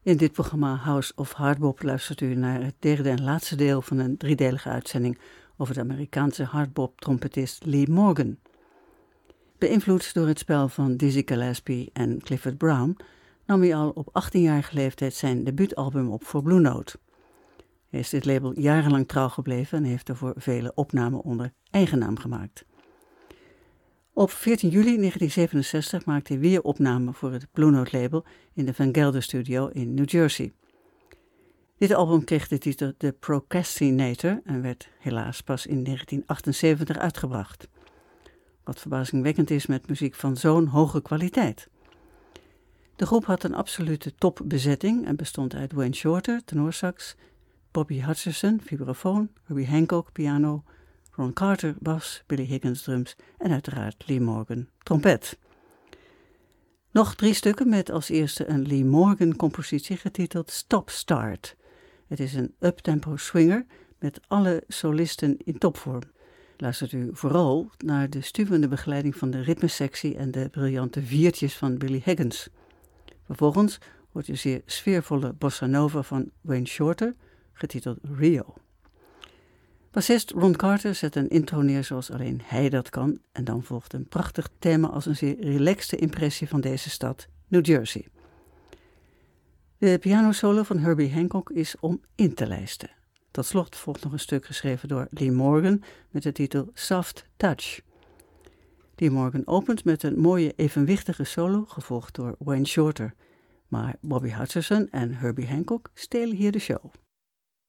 In dit programma House of Hardbop luistert u naar het derde en laatste deel van een driedelige uitzending over de Amerikaanse hardbop-trompetist Lee Morgan. Beïnvloed door het spel van Dizzy Gillespie en Clifford Brown nam hij al op 18-jarige leeftijd zijn debuutalbum op voor Blue Note. Hij is dit label jarenlang trouw gebleven en heeft ervoor vele opnamen onder eigen naam gemaakt. Op 14 juli 1967 maakte hij weer opnamen voor het Blue Note label in de Van Gelder Studio in New Jersey. Dit album kreeg de titel The Procrastinator en werd helaas pas in 1978 uitgebracht. Wat verbazingwekkend is met muziek van zo'n hoge kwaliteit. De groep had een absolute topbezetting en bestond uit Wayne Shorter, tenorsax, Bobby Hutcherson, vibrafoon, Herbie Hancock, piano, Ron Carter, bas, Billy Higgins, drums en uiteraard Lee Morgan, trompet. Nog 3 stukken met als eerste een Lee Morgan-compositie getiteld Stop Start. Het is een uptempo swinger met alle solisten in topvorm. Luistert u vooral naar de stuwende begeleiding van de ritmesectie en de briljante viertjes van Billy Higgins. Vervolgens hoort u zeer sfeervolle bossa nova van Wayne Shorter, getiteld Rio. Bassist Ron Carter zet een intro neer zoals alleen hij dat kan en dan volgt een prachtig thema als een zeer relaxte impressie van deze stad, New Jersey. De pianosolo van Herbie Hancock is om in te lijsten. Tot slot volgt nog een stuk geschreven door Lee Morgan met de titel Soft Touch. Lee Morgan opent met een mooie evenwichtige solo, gevolgd door Wayne Shorter. Maar Bobby Hutcherson en Herbie Hancock stelen hier de show.